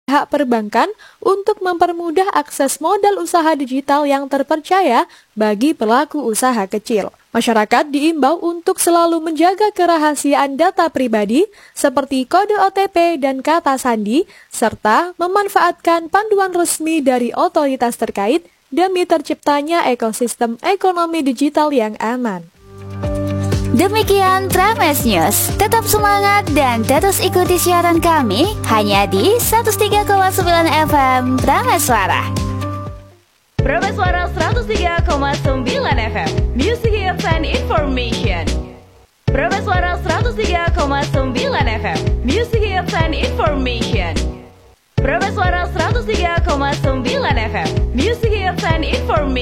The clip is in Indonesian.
pihak perbankan untuk mempermudah akses modal usaha digital yang terpercaya bagi pelaku usaha kecil. Masyarakat diimbau untuk selalu menjaga kerahasiaan data pribadi seperti kode OTP dan kata sandi, serta memanfaatkan panduan resmi dari otoritas terkait demi terciptanya ekosistem ekonomi digital yang aman. Demikian Prames News. Tetap semangat dan terus ikuti siaran kami hanya di 103,9 FM Prames Suara. Prames Suara 103,9 FM. Music Hits and Information. Prames Suara 103,9 FM. Music Hits and Information. Prames Suara 103,9 FM. Music Hits and Information.